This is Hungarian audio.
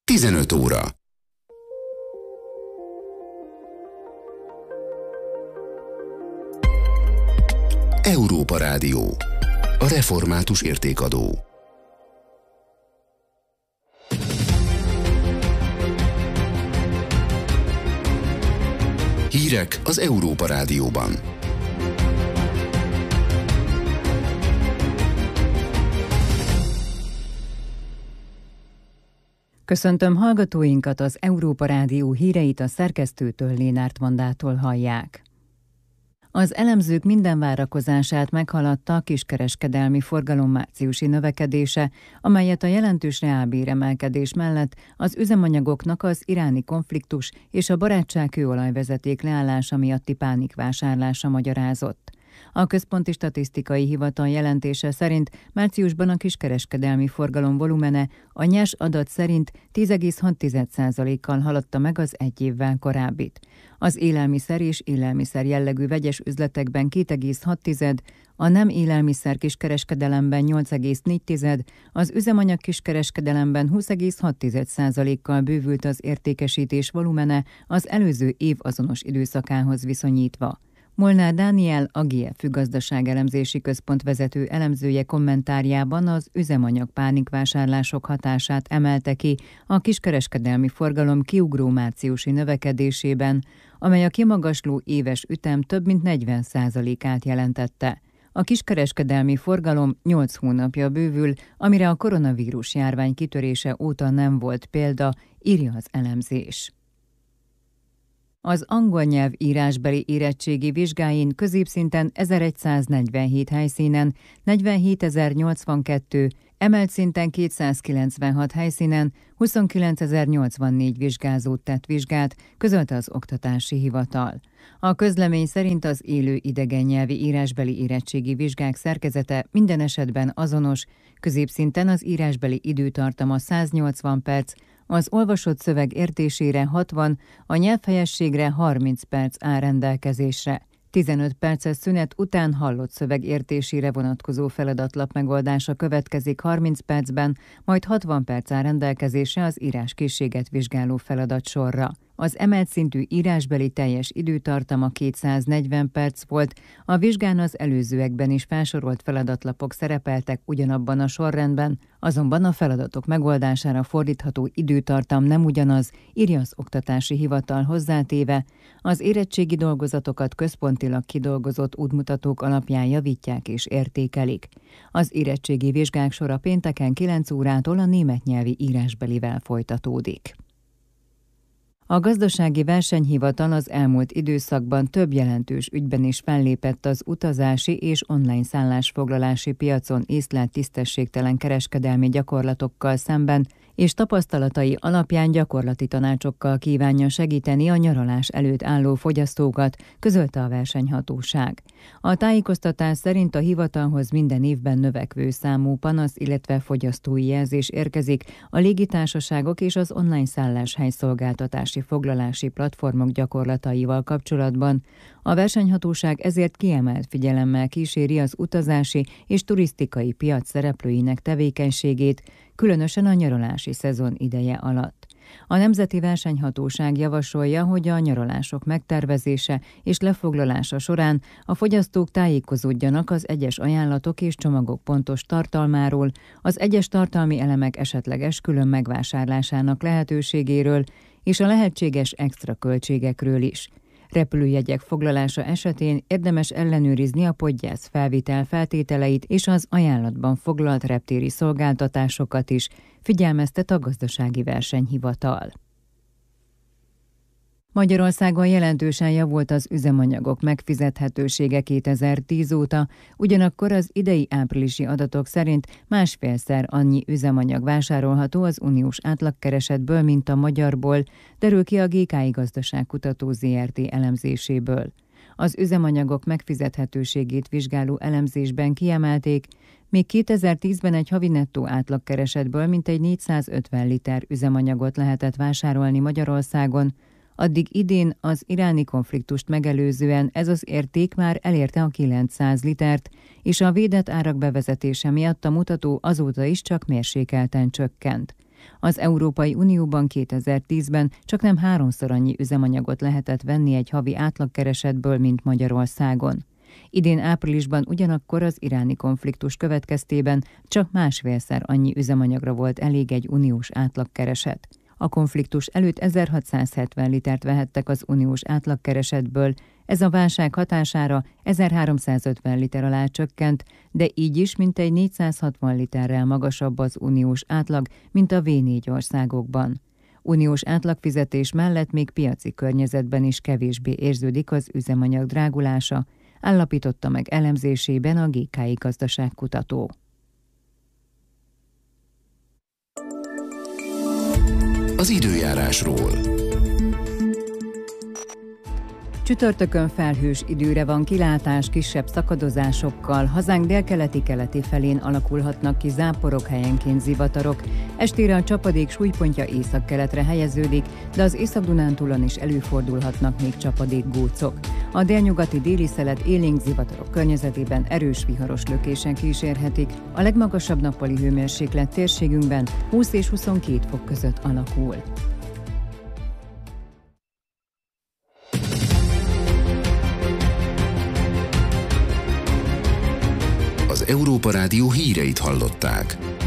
15 óra. Európa Rádió. A református értékadó. Hírek az Európa Rádióban. Köszöntöm hallgatóinkat, az Európa Rádió híreit a szerkesztőtől, Lénárt Vandától hallják. Az elemzők minden várakozását meghaladta a kiskereskedelmi forgalom márciusi növekedése, amelyet a jelentős reálbéremelkedés mellett az üzemanyagoknak az iráni konfliktus és a barátságkőolajvezeték leállása miatti pánikvásárlása magyarázott. A Központi Statisztikai Hivatal jelentése szerint márciusban a kiskereskedelmi forgalom volumene a nyers adat szerint 10,6%-kal haladta meg az egy évvel korábbit. Az élelmiszer és élelmiszer jellegű vegyes üzletekben 2,6%, a nem élelmiszer kiskereskedelemben 8,4%, az üzemanyag kiskereskedelemben 20,6%-kal bővült az értékesítés volumene az előző év azonos időszakához viszonyítva. Molnár Dániel, a GFÜ Gazdaságelemzési Központ vezető elemzője kommentárjában az üzemanyag pánikvásárlások hatását emelte ki a kiskereskedelmi forgalom kiugró márciusi növekedésében, amely a kimagasló éves ütem több mint 40%-át jelentette. A kiskereskedelmi forgalom 8 hónapja bővül, amire a koronavírus járvány kitörése óta nem volt példa, írja az elemzés. Az angol nyelv írásbeli érettségi vizsgáin középszinten 1147 helyszínen, 47.082, emelt szinten 296 helyszínen 29.084 vizsgázót tett vizsgát, közölte az Oktatási Hivatal. A közlemény szerint az élő idegen nyelvi írásbeli érettségi vizsgák szerkezete minden esetben azonos, középszinten az írásbeli időtartama 180 perc, az olvasott szöveg értésére 60, a nyelvhelyességre 30 perc áll rendelkezésre. 15 perces szünet után hallott szöveg értésére vonatkozó feladatlap megoldása következik 30 percben, majd 60 perc áll rendelkezésre az íráskészséget vizsgáló feladatsorra. Az emelt szintű írásbeli teljes időtartama 240 perc volt, a vizsgán az előzőekben is felsorolt feladatlapok szerepeltek ugyanabban a sorrendben, azonban a feladatok megoldására fordítható időtartam nem ugyanaz, írja az Oktatási Hivatal hozzátéve, az érettségi dolgozatokat központilag kidolgozott útmutatók alapján javítják és értékelik. Az érettségi vizsgák sora pénteken 9 órától a német nyelvi írásbelivel folytatódik. A Gazdasági Versenyhivatal az elmúlt időszakban több jelentős ügyben is fellépett az utazási és online szállásfoglalási piacon észlelt tisztességtelen kereskedelmi gyakorlatokkal szemben, és tapasztalatai alapján gyakorlati tanácsokkal kívánja segíteni a nyaralás előtt álló fogyasztókat, közölte a versenyhatóság. A tájékoztatás szerint a hivatalhoz minden évben növekvő számú panasz, illetve fogyasztói jelzés érkezik a légitársaságok és az online szálláshelyszolgáltatási foglalási platformok gyakorlataival kapcsolatban. A versenyhatóság ezért kiemelt figyelemmel kíséri az utazási és turisztikai piac szereplőinek tevékenységét, különösen a nyaralási szezon ideje alatt. A Nemzeti Versenyhatóság javasolja, hogy a nyaralások megtervezése és lefoglalása során a fogyasztók tájékozódjanak az egyes ajánlatok és csomagok pontos tartalmáról, az egyes tartalmi elemek esetleges külön megvásárlásának lehetőségéről és a lehetséges extra költségekről is. Repülőjegyek foglalása esetén érdemes ellenőrizni a podgyász felvitel feltételeit és az ajánlatban foglalt reptéri szolgáltatásokat is, figyelmeztet a Gazdasági Versenyhivatal. Magyarországon jelentősen javult az üzemanyagok megfizethetősége 2010 óta, ugyanakkor az idei áprilisi adatok szerint másfélszer annyi üzemanyag vásárolható az uniós átlagkeresetből, mint a magyarból, derül ki a GKI Gazdaságkutató Zrt. Elemzéséből. Az üzemanyagok megfizethetőségét vizsgáló elemzésben kiemelték, még 2010-ben egy havi nettó átlagkeresetből mintegy 450 liter üzemanyagot lehetett vásárolni Magyarországon, addig idén az iráni konfliktust megelőzően ez az érték már elérte a 900 litert, és a védett árak bevezetése miatt a mutató azóta is csak mérsékelten csökkent. Az Európai Unióban 2010-ben csaknem 3-szor annyi üzemanyagot lehetett venni egy havi átlagkeresetből, mint Magyarországon. Idén áprilisban ugyanakkor az iráni konfliktus következtében csak 1,5-szer annyi üzemanyagra volt elég egy uniós átlagkereset. A konfliktus előtt 1670 litert vehettek az uniós átlagkeresetből, ez a válság hatására 1350 liter alá csökkent, de így is mintegy 460 literrel magasabb az uniós átlag, mint a V4 országokban. Uniós átlagfizetés mellett még piaci környezetben is kevésbé érződik az üzemanyag drágulása, állapította meg elemzésében a GKI gazdaságkutató. Az időjárásról. Csütörtökön felhős időre van kilátás, kisebb szakadozásokkal, hazánk délkeleti-keleti felén alakulhatnak ki záporok, helyenként zivatarok. Estére a csapadék súlypontja északkeletre helyeződik, de az Észak-Dunántúlon is előfordulhatnak még csapadékgócok. A délnyugati déli szelet élénk zivatarok környezetében erős viharos lökések kísérhetik. A legmagasabb nappali hőmérséklet térségünkben 20 és 22 fok között alakul. Az Európa Rádió híreit hallották.